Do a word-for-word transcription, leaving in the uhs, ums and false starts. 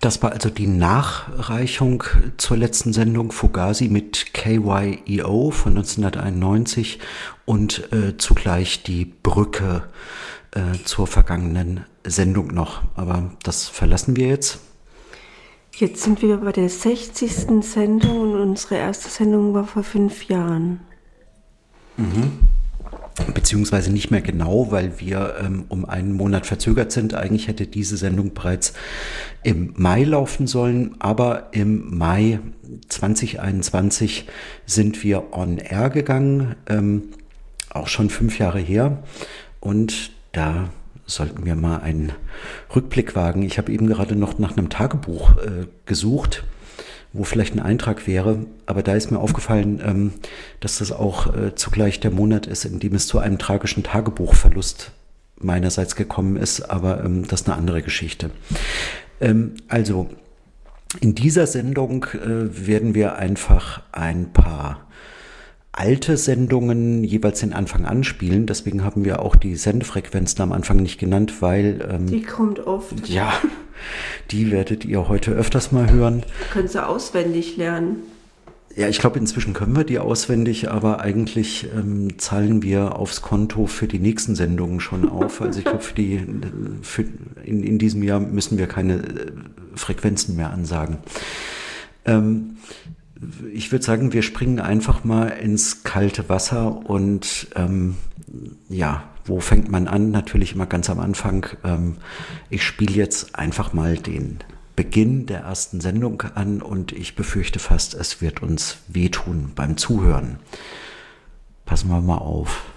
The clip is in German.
Das war also die Nachreichung zur letzten Sendung Fugazi mit K Y E O von neunzehnhunderteinundneunzig und äh, zugleich die Brücke äh, zur vergangenen Sendung noch. Aber das verlassen wir jetzt. Jetzt sind wir bei der sechzigsten Sendung und unsere erste Sendung war vor fünf Jahren. Mhm. Beziehungsweise nicht mehr genau, weil wir ähm, um einen Monat verzögert sind. Eigentlich hätte diese Sendung bereits im Mai laufen sollen, aber im Mai zwanzig einundzwanzig sind wir on air gegangen, ähm, auch schon fünf Jahre her, und da sollten wir mal einen Rückblick wagen. Ich habe eben gerade noch nach einem Tagebuch äh, gesucht, wo vielleicht ein Eintrag wäre, aber da ist mir aufgefallen, ähm, dass das auch äh, zugleich der Monat ist, in dem es zu einem tragischen Tagebuchverlust meinerseits gekommen ist, aber ähm, das ist eine andere Geschichte. Ähm, also, in dieser Sendung äh, werden wir einfach ein paar alte Sendungen jeweils den Anfang anspielen. Deswegen haben wir auch die Sendefrequenzen am Anfang nicht genannt, weil... Ähm, die kommt oft. Ja, die werdet ihr heute öfters mal hören. Können Sie auswendig lernen? Ja, ich glaube, inzwischen können wir die auswendig, aber eigentlich ähm, zahlen wir aufs Konto für die nächsten Sendungen schon auf. Also ich glaube, für die für in, in diesem Jahr müssen wir keine äh, Frequenzen mehr ansagen. Ähm, Ich würde sagen, wir springen einfach mal ins kalte Wasser und ähm, ja, wo fängt man an? Natürlich immer ganz am Anfang. Ähm, ich spiele jetzt einfach mal den Beginn der ersten Sendung an und ich befürchte fast, es wird uns wehtun beim Zuhören. Passen wir mal auf.